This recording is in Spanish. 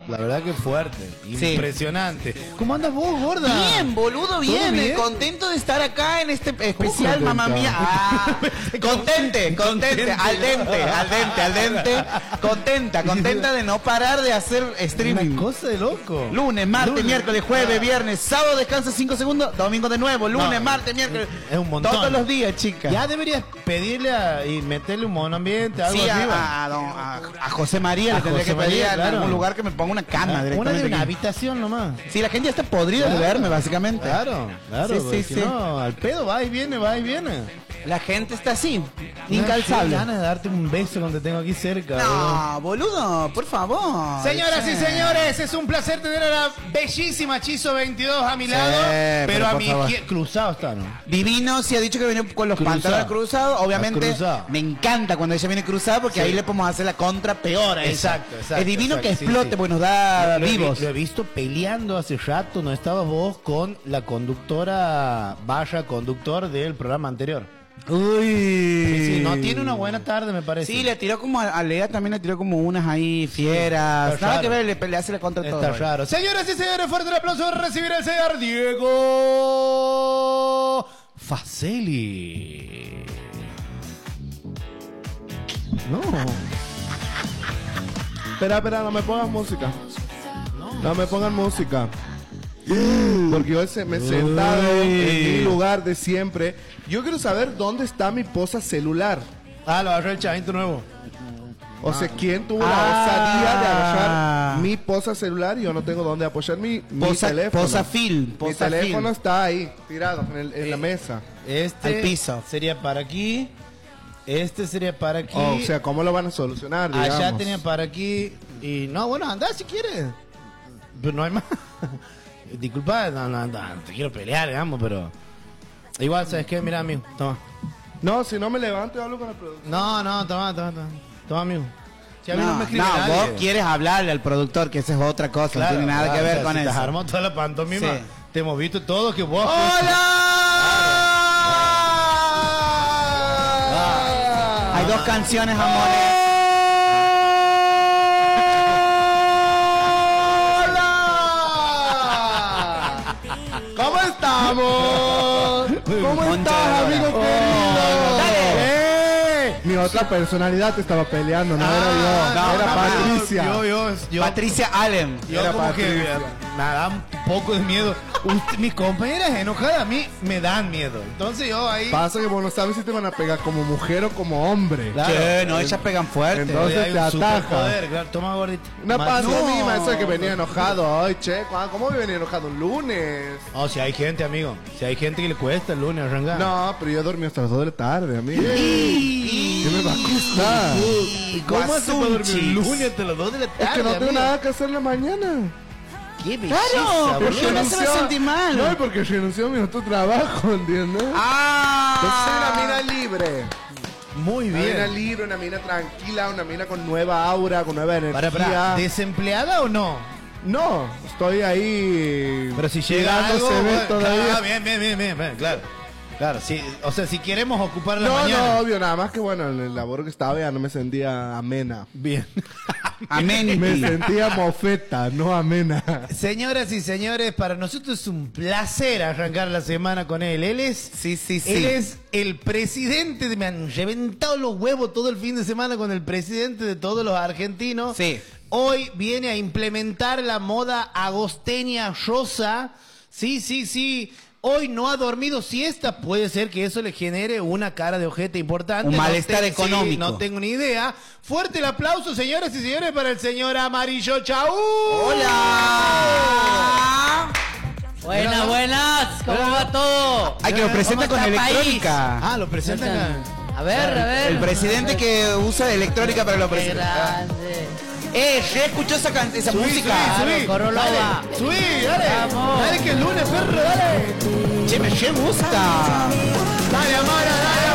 La verdad que fuerte, Sí. impresionante. ¿Cómo andas vos, gorda? Bien, boludo, bien. bien? Contento de estar acá en este especial, contenta? mamá mía. Contente. Al dente. Contenta de no parar de hacer streaming. Una cosa de loco. Lunes, martes, miércoles, jueves, viernes, sábado descansa 5 segundos, domingo de nuevo, lunes, No, martes, miércoles. es un montón. Todos los días, chica. Ya deberías pedirle y meterle un monoambiente, algo Sí, así. ¿va? a José María le A tendría José que pedir María, en claro. algún lugar que me ponga una cama Una directamente. de una aquí. habitación nomás. Sí, la gente ya está podrida de verme, básicamente. Claro, Sí, porque sí, si sí. no, al pedo va y viene. La gente está así, Qué incalzable. ganas de darte un beso cuando te tengo aquí cerca. No, boludo, por favor. Señoras y Sí. señores, es un placer tener a la bellísima Chizo 22 a mi Sí, lado. Pero pero a por mi favor. izquierda, cruzado está, ¿no? Divino, sí ha dicho que viene con los Cruzado. pantalones cruzados. Obviamente, Cruzado. me encanta cuando ella viene cruzada porque Sí. ahí le podemos hacer la contra peor a ella. Exacto. Es divino exacto, que sí, explote sí. porque nos da Lo he vivos. Lo he visto peleando hace rato, ¿no estabas vos con la conductora, conductor del programa anterior? Uy. Sí, no tiene una buena tarde, me parece. Sí, le tiró como a Lea también le tiró como unas ahí fieras. está Nada raro. que ver, le hace la contra todo. Está raro. Señoras y señores, fuerte el aplauso para recibir al señor Diego Faceli. No. Espera, no me pongas música. No me pongan música. Porque yo me he sentado en mi lugar de siempre. Yo quiero saber dónde está mi posa celular. Ah, lo agarró el chavito nuevo. O sea, ¿quién tuvo la osadía de agarrar mi posa celular y yo no tengo dónde apoyar mi teléfono? Posafil. Mi teléfono está ahí, tirado en la mesa. Este Al piso. sería para aquí. Este sería para aquí. O sea, ¿cómo lo van a solucionar, digamos? Allá tenía para aquí. Y no, bueno, anda si quieres. Pero no hay más. Disculpa, no, te quiero pelear, digamos, pero. Igual, ¿sabes qué? Mira, amigo, toma. No, si no me levanto y hablo con el productor. No, toma. Toma, amigo. Si a mí no, me escribe no, nadie. vos quieres hablarle al productor, que esa es otra cosa, Claro, no tiene nada que o ver sea, con si eso. Te armó toda la pantomima. Sí. Te hemos visto todo que vos. ¡Hola! Hay dos canciones, amores. ¿Cómo estamos? ¿Cómo estás, amigo querido? Dale. Mi otra personalidad te estaba peleando, no era yo, no, era no, Patricia. Yo, Patricia Allen. yo Era como que Patricia. me da un poco de miedo. Mis compañeras enojadas a mí me dan miedo. Entonces yo ahí. Pasa que vos no sabes si te van a pegar como mujer o como hombre. Claro. Che, no, ellas pegan fuerte. Entonces Hay te un ataja. superpoder, claro. Toma, gordita. Una pantomima, No. eso de que venía enojado. Ay, che, ¿cómo me venía enojado un lunes? Oh, si hay gente, amigo. Si hay gente que le cuesta el lunes arrancar. No, pero yo dormí hasta las 2 de la tarde, amigo. ¿Qué me va a costar? ¿Cómo hace para dormir Guasunchis. el lunes hasta las 2 de la tarde? Es que no tengo amigo? nada que hacer en la mañana. ¡Qué belleza! Claro, boludo. porque uno se va a sentir mal. No, porque renunció a mi otro trabajo, ¿entiendes? Yo soy una mina libre. Muy Una mina bien. libre, una mina tranquila, una mina con nueva aura, con nueva energía. Para, ¿desempleada o no? No, estoy ahí. Pero si llega mirando algo, se ve bueno, todavía. Ah, bien, claro. Claro, sí, o sea, si queremos ocupar la No, mañana. no, obvio, nada más que bueno, en el labor que estaba ya no me sentía amena. Bien. Amenity. Me sentía mofeta, no amena. Señoras y señores, para nosotros es un placer arrancar la semana con él. Él es, Sí. él es el presidente me han reventado los huevos todo el fin de semana con el presidente de todos los argentinos. Sí. Hoy viene a implementar la moda agosteña rosa. Sí. Hoy no ha dormido siesta, puede ser que eso le genere una cara de ojete importante. Un malestar sí, económico. no tengo ni idea. Fuerte el aplauso, señoras y señores, para el señor Amarillo Chau. ¡Hola! Buenas, ¿cómo va todo? Ay, que lo presenta ¿Cómo con está electrónica. Ah, lo presentan acá. A ver. El presidente que usa electrónica para lo Qué presenta. grande. ¿Ya escuchó esa música? Subí. Corrolova. Dale, subí, dale. Vamos. Dale que es lunes, perro, dale. Che, me gusta. Dale, Amara, dale.